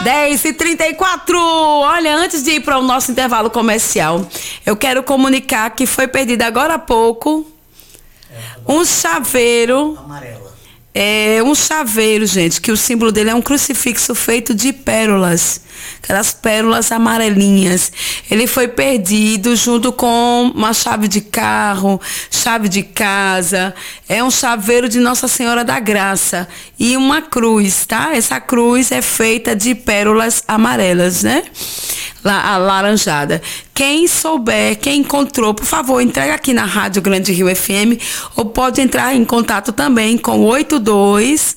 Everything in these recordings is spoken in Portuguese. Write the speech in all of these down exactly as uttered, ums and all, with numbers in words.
dez e trinta e quatro. Olha, antes de ir para o nosso intervalo comercial, eu quero comunicar que foi perdido agora há pouco um chaveiro. Amarela. É um chaveiro, gente, que o símbolo dele é um crucifixo feito de pérolas, aquelas pérolas amarelinhas. Ele foi perdido junto com uma chave de carro, chave de casa. É um chaveiro de Nossa Senhora da Graça e uma cruz, tá? Essa cruz é feita de pérolas amarelas, né? La- alaranjada. Quem souber, quem encontrou, por favor, entrega aqui na Rádio Grande Rio F M ou pode entrar em contato também com oito dois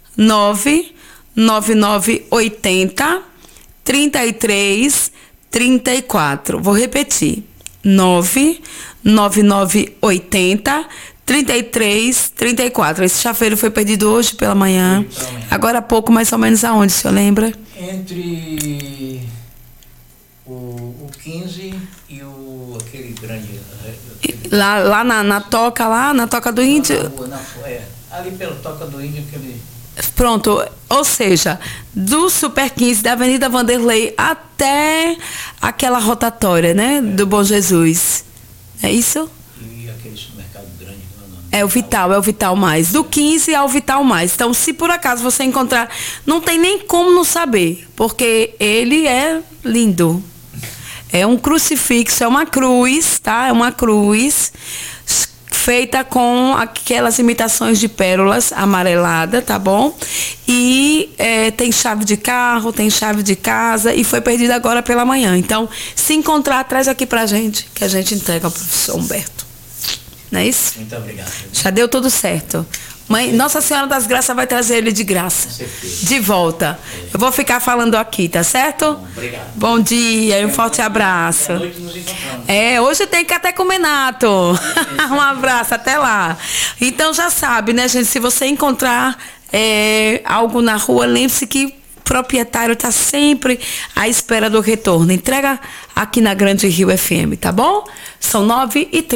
nove nove nove oito zero três três três quatro. Vou repetir. nove nove nove oito zero três três três quatro. Esse chaveiro foi perdido hoje pela manhã. Agora há pouco, mais ou menos aonde, o senhor lembra? Entre o, o quinze e o aquele grande. Aquele, Lá, lá na, na toca, lá na toca do Índio. na rua, na, é, ali pela toca do Índio, aquele. Pronto, ou seja, do Super quinze, da Avenida Vanderlei até aquela rotatória, né? Do Bom Jesus. É isso? E aquele supermercado grande. Não, não, É o Vital, é o Vital Mais. Do quinze ao Vital Mais. Então, se por acaso você encontrar, não tem nem como não saber, porque ele é lindo. É um crucifixo, é uma cruz, tá? É uma cruz feita com aquelas imitações de pérolas amarelada, tá bom? E é, tem chave de carro, tem chave de casa e foi perdida agora pela manhã. Então, se encontrar, traz aqui pra gente, que a gente entrega ao professor Humberto. Não é isso? Muito obrigado. Já deu tudo certo. Mãe, Nossa Senhora das Graças vai trazer ele de graça. Com certeza. De volta. Eu vou ficar falando aqui, tá certo? Bom, obrigado. Bom dia e um forte abraço. Boa noite, nos encontramos. É, hoje tem catecumenato. Um abraço, até lá. Então já sabe, né, gente? Se você encontrar é, algo na rua, lembre-se que o proprietário está sempre à espera do retorno. Entrega aqui na Grande Rio F M, tá bom? São nove e trinta.